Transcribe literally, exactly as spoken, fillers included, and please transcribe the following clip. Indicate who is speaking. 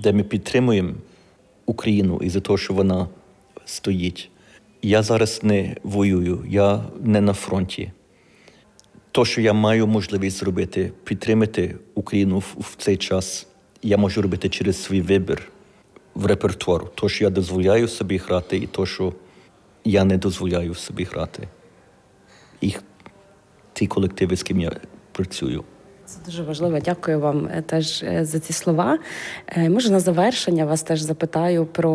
Speaker 1: де ми підтримуємо Україну і за те, що вона стоїть. Я зараз не воюю, я не на фронті. То, що я маю можливість зробити, підтримати Україну в, в цей час, я можу робити через свій вибір в репертуару. То, що я дозволяю собі грати, і то, що я не дозволяю собі грати. І ті колективи, з ким я працюю.
Speaker 2: Це дуже важливо. Дякую вам теж за ці слова. Може, на завершення вас теж запитаю про